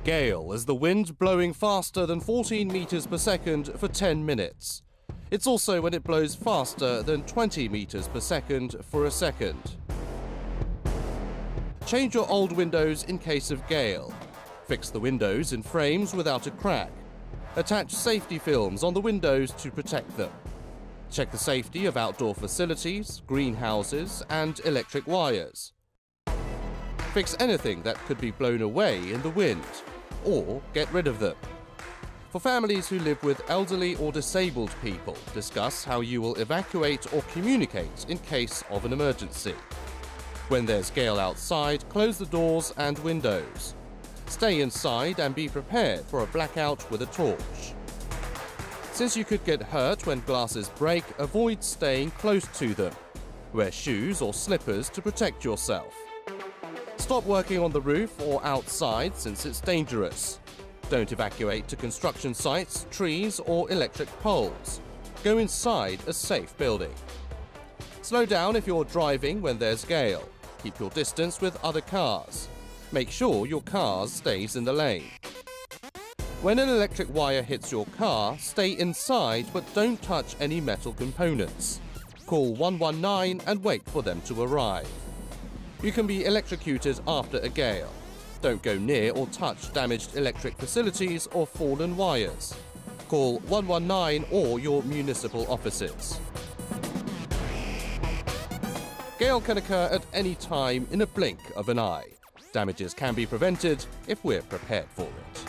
Gale is the wind blowing faster than 14 meters per second for 10 minutes. It's also when it blows faster than 20 meters per second for a second. Change your old windows in case of gale. Fix the windows in frames without a crack. Attach safety films on the windows to protect them. Check the safety of outdoor facilities, greenhouses, and electric wires. Fix anything that could be blown away in the wind, or get rid of them. For families who live with elderly or disabled people, discuss how you will evacuate or communicate in case of an emergency. When there's gale outside, close the doors and windows. Stay inside and be prepared for a blackout with a torch. Since you could get hurt when glasses break, avoid staying close to them. Wear shoes or slippers to protect yourself. Stop working on the roof or outside since it's dangerous. Don't evacuate to construction sites, trees or electric poles. Go inside a safe building. Slow down if you're driving when there's gale. Keep your distance with other cars. Make sure your car stays in the lane. When an electric wire hits your car, stay inside but don't touch any metal components. Call 119 and wait for them to arrive. You can be electrocuted after a gale. Don't go near or touch damaged electric facilities or fallen wires. Call 119 or your municipal offices. Gale can occur at any time in a blink of an eye. Damages can be prevented if we're prepared for it.